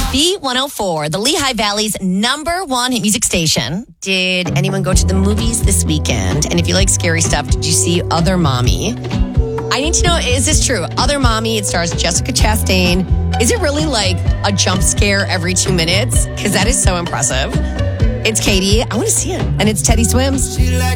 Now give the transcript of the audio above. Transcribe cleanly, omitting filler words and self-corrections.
B104, the Lehigh Valley's #1 hit music station. Did anyone go to the movies this weekend? And if you like scary stuff, did you see Other Mommy? I need to know, is this true? Other Mommy, it stars Jessica Chastain. Is it really like a jump scare every 2 minutes? Because that is so impressive. It's Katie. I want to see it. And it's Teddy Swims.